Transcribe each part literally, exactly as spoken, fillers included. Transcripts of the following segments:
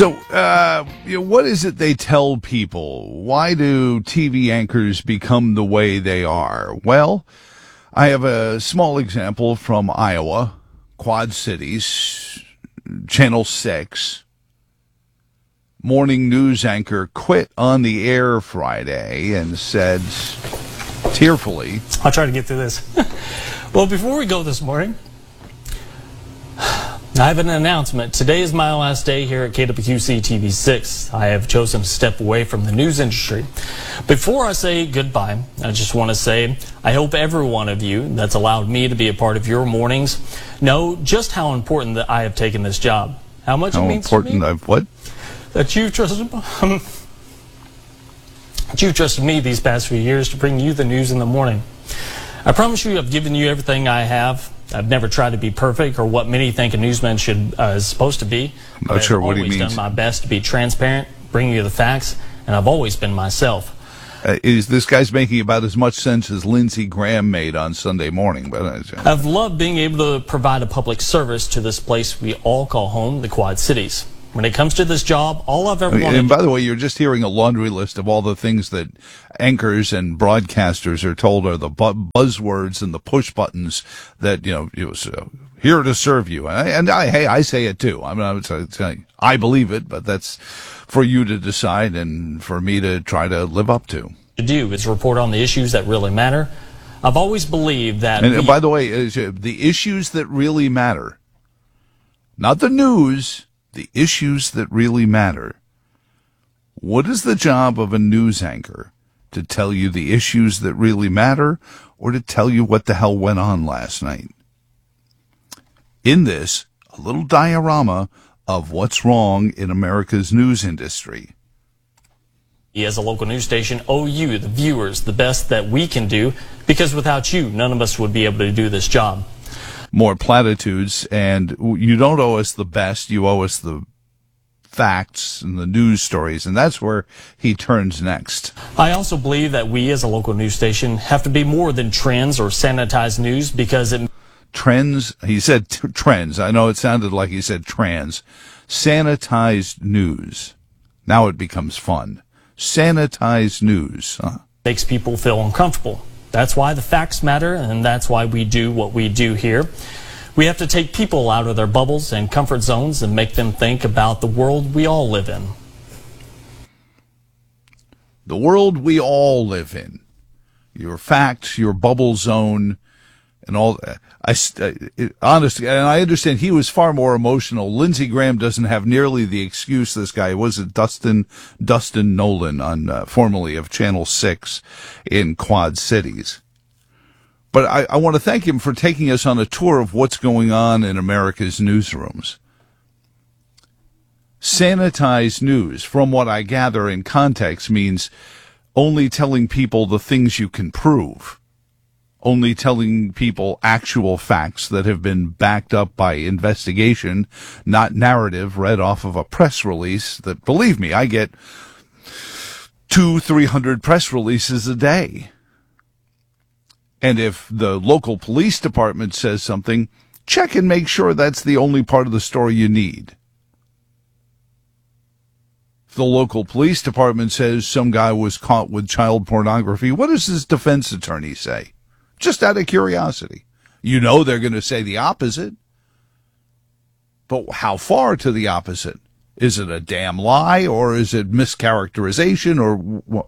So, uh, you know, what is it they tell people? Why do T V anchors become the way they are? Well, I have a small example from Iowa, Quad Cities, Channel six. Morning news anchor quit on the air Friday and said tearfully, I'll try to get through this. Well, before we go this morning, I have an announcement. Today is my last day here at K W Q C T V six. I have chosen to step away from the news industry. Before I say goodbye, I just want to say I hope every one of you that's allowed me to be a part of your mornings know just how important that I have taken this job. How much how it means important to me. I've what? That you've trusted, um, that you've trusted me these past few years to bring you the news in the morning. I promise you I've given you everything I have. I've never tried to be perfect or what many think a newsman should uh, is supposed to be. I'm not sure what he means. I've always done my best to be transparent, bring you the facts, and I've always been myself. Uh, is this guy's making about as much sense as Lindsey Graham made on Sunday morning? But uh, I've loved being able to provide a public service to this place we all call home, the Quad Cities. When it comes to this job, all I've ever wanted... And by the way, you're just hearing a laundry list of all the things that anchors and broadcasters are told are the bu- buzzwords and the push buttons that, you know, it was uh, here to serve you. And, I, and I, hey, I say it too. I mean, I, would say, I believe it, but that's for you to decide and for me to try to live up to. To do is report on the issues that really matter. I've always believed that... And we, by the way, the issues that really matter, not the news... the issues that really matter. What is the job of a news anchor? To tell you the issues that really matter or to tell you what the hell went on last night? In this, a little diorama of what's wrong in America's news industry. As a local news station, owe you, the viewers, the best that we can do, because without you, none of us would be able to do this job. More platitudes, and you don't owe us the best, you owe us the facts and the news stories, and that's where he turns next. I also believe that we as a local news station have to be more than trends or sanitized news, because it... Trends, he said t- trends, I know it sounded like he said trans. Sanitized news. Now it becomes fun. Sanitized news. Huh? Makes people feel uncomfortable. That's why the facts matter, and that's why we do what we do here. We have to take people out of their bubbles and comfort zones and make them think about the world we all live in. The world we all live in. Your facts, your bubble zone, and all that. I, I, honestly, and I understand he was far more emotional. Lindsey Graham doesn't have nearly the excuse this guy was. It Dustin, Dustin Nolan on, uh, formerly of Channel six in Quad Cities. But I, I want to thank him for taking us on a tour of what's going on in America's newsrooms. Sanitized news, from what I gather in context, means only telling people the things you can prove. Only telling people actual facts that have been backed up by investigation, not narrative read off of a press release that, believe me, I get two, three hundred press releases a day. And if the local police department says something, check and make sure that's the only part of the story you need. If the local police department says some guy was caught with child pornography, what does his defense attorney say? Just out of curiosity. You know they're going to say the opposite. But how far to the opposite? Is it a damn lie, or is it mischaracterization, or what?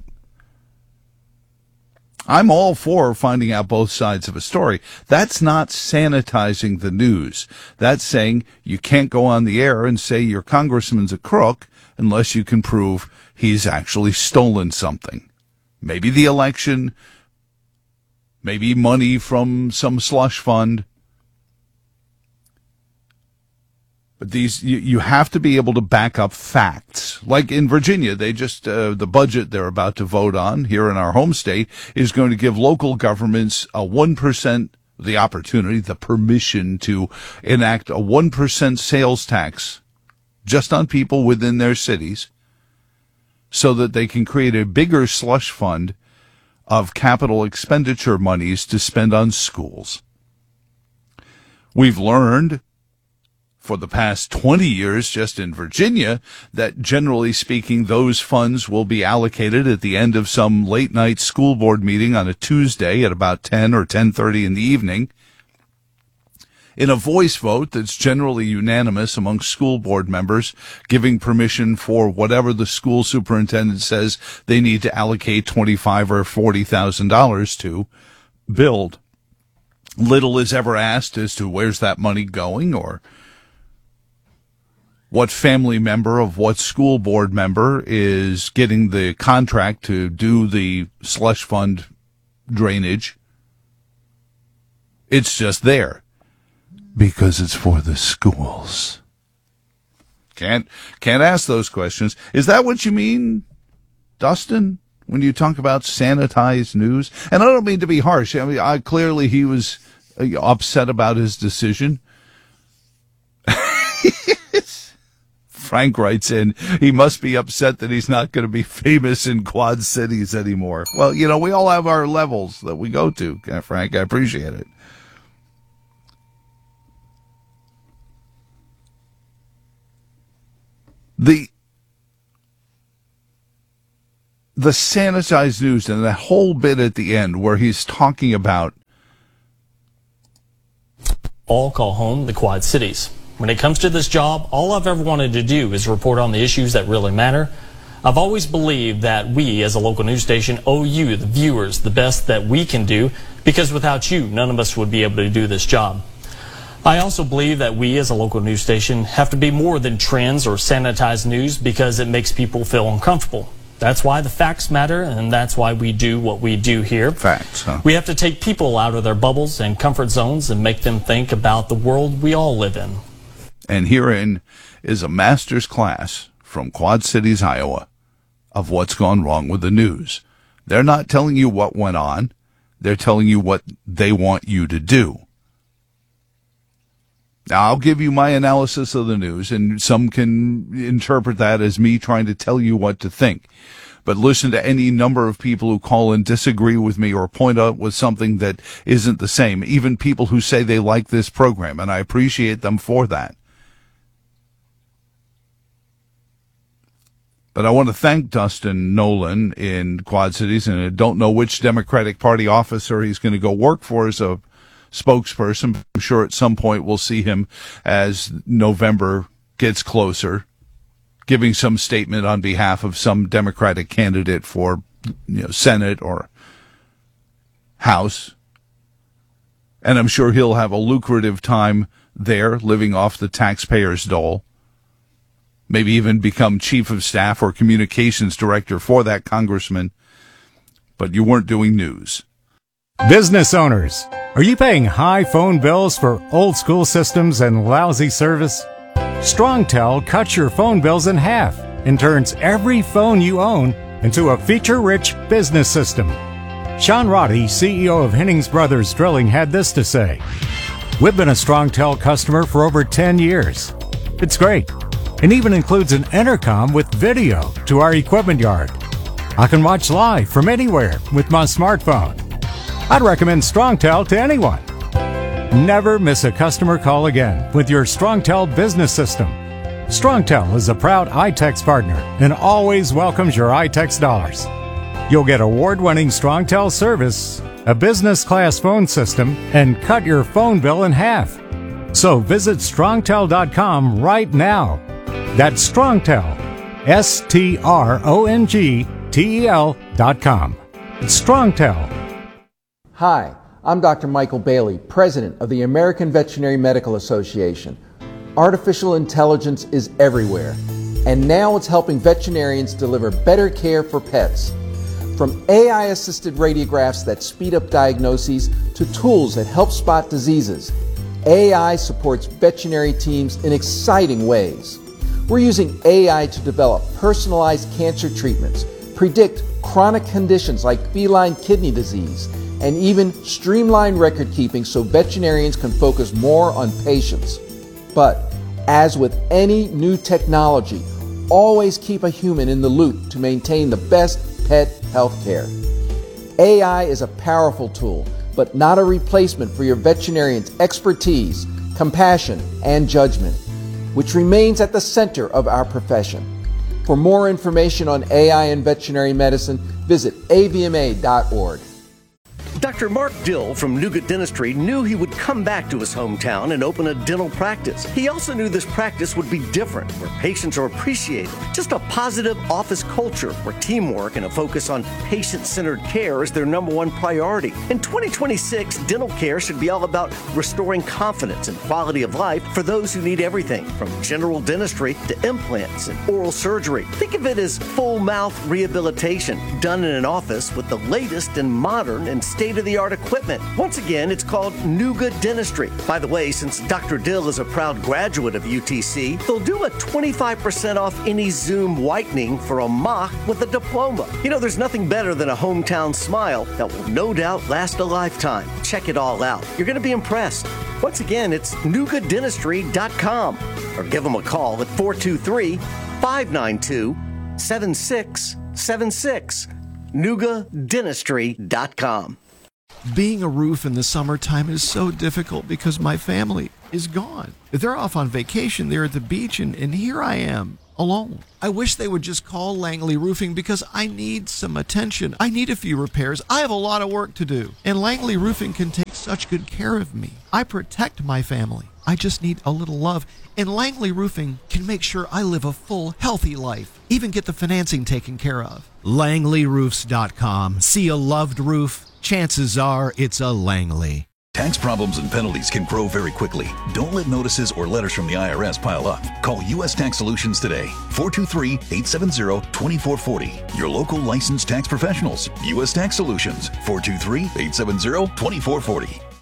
I'm all for finding out both sides of a story. That's not sanitizing the news. That's saying you can't go on the air and say your congressman's a crook unless you can prove he's actually stolen something. Maybe the election, maybe money from some slush fund. But these, you, you have to be able to back up facts. Like in Virginia, they just, uh, the budget they're about to vote on here in our home state is going to give local governments a one percent, the opportunity, the permission to enact a one percent sales tax just on people within their cities so that they can create a bigger slush fund of capital expenditure monies to spend on schools. We've learned for the past twenty years just in Virginia that, generally speaking, those funds will be allocated at the end of some late-night school board meeting on a Tuesday at about ten or ten thirty in the evening, in a voice vote that's generally unanimous among school board members, giving permission for whatever the school superintendent says they need to allocate twenty-five thousand or forty thousand dollars to build. Little is ever asked as to where's that money going, or what family member of what school board member is getting the contract to do the slush fund drainage. It's just there because it's for the schools. Can't can't ask those questions. Is that what you mean, Dustin, when you talk about sanitized news? And I don't mean to be harsh. I mean, I, clearly he was upset about his decision. Frank writes in, he must be upset that he's not going to be famous in Quad Cities anymore. Well, you know, we all have our levels that we go to, Frank. I appreciate it. The the sanitized news and that whole bit at the end where he's talking about all call home the Quad Cities. When it comes to this job, all I've ever wanted to do is report on the issues that really matter. I've always believed that we, as a local news station, owe you, the viewers, the best that we can do, because without you, none of us would be able to do this job. I also believe that we, as a local news station, have to be more than trends or sanitized news because it makes people feel uncomfortable. That's why the facts matter, and that's why we do what we do here. Facts, huh? We have to take people out of their bubbles and comfort zones and make them think about the world we all live in. And herein is a master's class from Quad Cities, Iowa, of what's gone wrong with the news. They're not telling you what went on. They're telling you what they want you to do. Now, I'll give you my analysis of the news, and some can interpret that as me trying to tell you what to think. But listen to any number of people who call and disagree with me or point out with something that isn't the same, even people who say they like this program, and I appreciate them for that. But I want to thank Dustin Nolan in Quad Cities, and I don't know which Democratic Party officer he's going to go work for as a spokesperson. I'm sure at some point we'll see him as November gets closer, giving some statement on behalf of some Democratic candidate for, you know, Senate or House. And I'm sure he'll have a lucrative time there, living off the taxpayers' dole. Maybe even become chief of staff or communications director for that congressman. But you weren't doing news. Business owners, are you paying high phone bills for old school systems and lousy service? StrongTel cuts your phone bills in half and turns every phone you own into a feature-rich business system. Sean Roddy, C E O of Hennings Brothers Drilling, had this to say. We've been a StrongTel customer for over ten years. It's great, and even includes an intercom with video to our equipment yard. I can watch live from anywhere with my smartphone. I'd recommend StrongTel to anyone. Never miss a customer call again with your StrongTel business system. StrongTel is a proud iTex partner and always welcomes your iTex dollars. You'll get award-winning StrongTel service, a business-class phone system, and cut your phone bill in half. So visit strongtel dot com right now. That's StrongTel, S T R O N G T E L dot com. It's StrongTel. Hi, I'm Doctor Michael Bailey, President of the American Veterinary Medical Association. Artificial intelligence is everywhere, and now it's helping veterinarians deliver better care for pets. From A I-assisted radiographs that speed up diagnoses to tools that help spot diseases, A I supports veterinary teams in exciting ways. We're using A I to develop personalized cancer treatments, predict chronic conditions like feline kidney disease, and even streamline record keeping so veterinarians can focus more on patients. But as with any new technology, always keep a human in the loop to maintain the best pet health care. A I is a powerful tool, but not a replacement for your veterinarian's expertise, compassion, and judgment. which remains at the center of our profession. For more information on A I in veterinary medicine, visit A V M A dot org. Doctor Mark Dill from Nougat Dentistry knew he would come back to his hometown and open a dental practice. He also knew this practice would be different, where patients are appreciated. Just a positive office culture where teamwork and a focus on patient-centered care is their number one priority. In twenty twenty-six, dental care should be all about restoring confidence and quality of life for those who need everything, from general dentistry to implants and oral surgery. Think of it as full mouth rehabilitation done in an office with the latest and modern and state-of-the-art equipment. Once again, it's called Nougat Dentistry. By the way, since Doctor Dill is a proud graduate of U T C, they'll do a twenty-five percent off any Zoom whitening for a mock with a diploma. You know, there's nothing better than a hometown smile that will no doubt last a lifetime. Check it all out. You're going to be impressed. Once again, it's nougat dentistry dot com or give them a call at four two three, five nine two, seven six seven six. nougat dentistry dot com. Being a roof in the summertime is so difficult because my family is gone. They're off on vacation, they're at the beach, and, and here I am, alone. I wish they would just call Langley Roofing because I need some attention. I need a few repairs. I have a lot of work to do. And Langley Roofing can take such good care of me. I protect my family. I just need a little love. And Langley Roofing can make sure I live a full, healthy life. Even get the financing taken care of. Langley Roofs dot com. See a loved roof? Chances are it's a Langley. Tax problems and penalties can grow very quickly. Don't let notices or letters from the I R S pile up. Call U S Tax Solutions today. four two three, eight seven zero, two four four zero. Your local licensed tax professionals. U S Tax Solutions. four two three, eight seven zero, two four four zero.